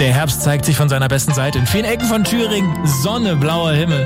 Der Herbst zeigt sich von seiner besten Seite. In vielen Ecken von Thüringen Sonne, blauer Himmel.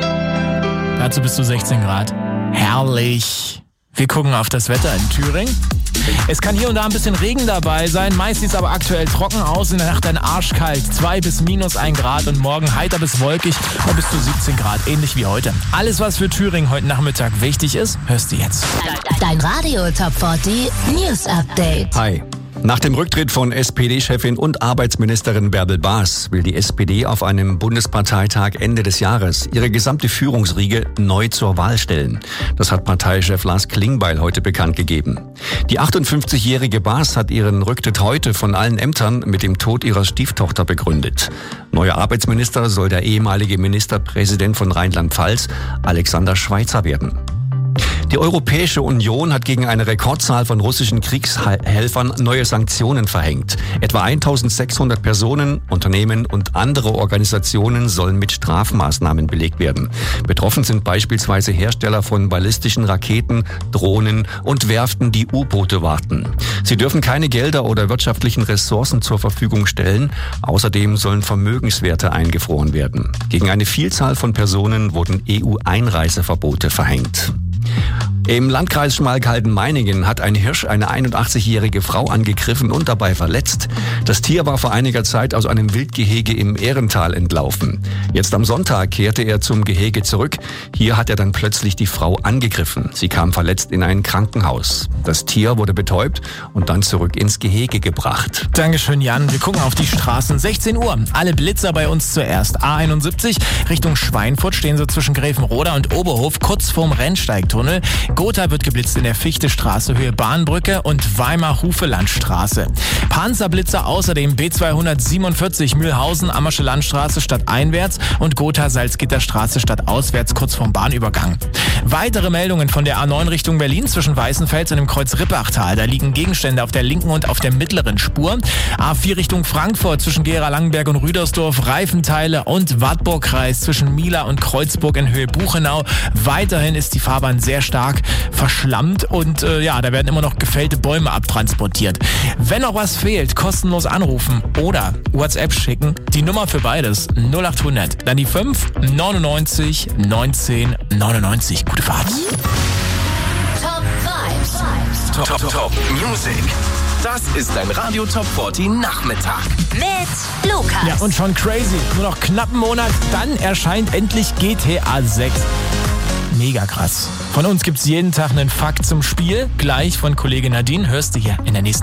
Dazu bis zu 16 Grad. Herrlich. Wir gucken auf das Wetter in Thüringen. Es kann hier und da ein bisschen Regen dabei sein. Meist sieht es aber aktuell trocken aus. In der Nacht dann arschkalt. 2 bis minus 1 Grad und morgen heiter bis wolkig und bis zu 17 Grad. Ähnlich wie heute. Alles, was für Thüringen heute Nachmittag wichtig ist, hörst du jetzt. Dein Radio Top 40 News Update. Hi. Nach dem Rücktritt von SPD-Chefin und Arbeitsministerin Bärbel Baas will die SPD auf einem Bundesparteitag Ende des Jahres ihre gesamte Führungsriege neu zur Wahl stellen. Das hat Parteichef Lars Klingbeil heute bekannt gegeben. Die 58-jährige Baas hat ihren Rücktritt heute von allen Ämtern mit dem Tod ihrer Stieftochter begründet. Neuer Arbeitsminister soll der ehemalige Ministerpräsident von Rheinland-Pfalz, Alexander Schweitzer, werden. Die Europäische Union hat gegen eine Rekordzahl von russischen Kriegshelfern neue Sanktionen verhängt. Etwa 1600 Personen, Unternehmen und andere Organisationen sollen mit Strafmaßnahmen belegt werden. Betroffen sind beispielsweise Hersteller von ballistischen Raketen, Drohnen und Werften, die U-Boote warten. Sie dürfen keine Gelder oder wirtschaftlichen Ressourcen zur Verfügung stellen. Außerdem sollen Vermögenswerte eingefroren werden. Gegen eine Vielzahl von Personen wurden EU-Einreiseverbote verhängt. Im Landkreis Schmalkalden-Meiningen hat ein Hirsch eine 81-jährige Frau angegriffen und dabei verletzt. Das Tier war vor einiger Zeit aus einem Wildgehege im Ehrental entlaufen. Jetzt am Sonntag kehrte er zum Gehege zurück. Hier hat er dann plötzlich die Frau angegriffen. Sie kam verletzt in ein Krankenhaus. Das Tier wurde betäubt und dann zurück ins Gehege gebracht. Dankeschön, Jan. Wir gucken auf die Straßen. 16 Uhr. Alle Blitzer bei uns zuerst. A71 Richtung Schweinfurt stehen sie zwischen Gräfenroda und Oberhof, kurz vorm Rennsteigtunnel. Gotha wird geblitzt in der Fichtestraße, Höhe Bahnbrücke und Weimar-Hufelandstraße. Panzerblitzer außerdem B247 Mühlhausen, Ammersche Landstraße stadteinwärts und Gotha-Salzgitterstraße stadtauswärts, kurz vorm Bahnübergang. Weitere Meldungen von der A9 Richtung Berlin zwischen Weißenfels und dem Kreuz Rippachtal. Da liegen Gegenstände auf der linken und auf der mittleren Spur. A4 Richtung Frankfurt zwischen Gera-Langenberg und Rüdersdorf, Reifenteile und Wartburgkreis zwischen Mila und Kreuzburg in Höhe Buchenau. Weiterhin ist die Fahrbahn sehr stark verschlammt und da werden immer noch gefällte Bäume abtransportiert. Wenn noch was fehlt, kostenlos anrufen oder WhatsApp schicken. Die Nummer für beides 0800, dann die 5 99 19 99. Gute Fahrt. Top Top Music. Das ist dein Radio Top 40 Nachmittag. mit Lukas. Ja, und schon crazy. Nur noch knapp einen Monat, dann erscheint endlich GTA 6. Mega krass. Von uns gibt's jeden Tag einen Fakt zum Spiel. Gleich von Kollegin Nadine hörst du hier in der nächsten